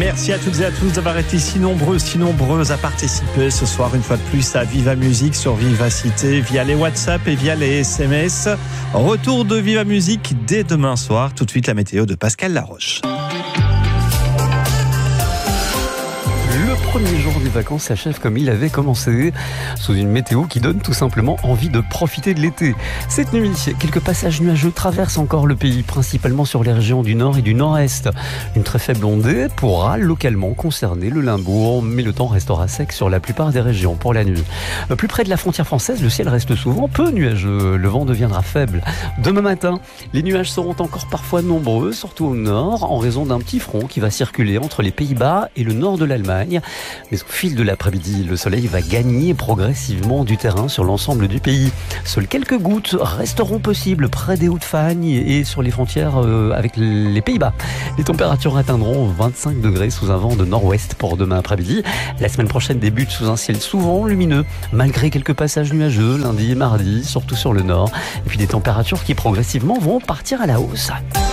Merci à toutes et à tous d'avoir été si nombreuses à participer ce soir une fois de plus à Viva Musique sur Vivacité via les WhatsApp et via les SMS. Retour de Viva Musique dès demain soir. Tout de suite la météo de Pascal Laroche. Le premier jour des vacances s'achève comme il avait commencé, sous une météo qui donne tout simplement envie de profiter de l'été. Cette nuit, quelques passages nuageux traversent encore le pays, principalement sur les régions du nord et du nord-est. Une très faible ondée pourra localement concerner le Limbourg, mais le temps restera sec sur la plupart des régions pour la nuit. Plus près de la frontière française, le ciel reste souvent peu nuageux, le vent deviendra faible. Demain matin, les nuages seront encore parfois nombreux, surtout au nord, en raison d'un petit front qui va circuler entre les Pays-Bas et le nord de l'Allemagne. Mais au fil de l'après-midi, le soleil va gagner progressivement du terrain sur l'ensemble du pays. Seules quelques gouttes resteront possibles près des Hauts-de-Fagne et sur les frontières avec les Pays-Bas. Les températures atteindront 25 degrés sous un vent de nord-ouest pour demain après-midi. La semaine prochaine débute sous un ciel souvent lumineux, malgré quelques passages nuageux lundi et mardi, surtout sur le nord. Et puis des températures qui progressivement vont partir à la hausse.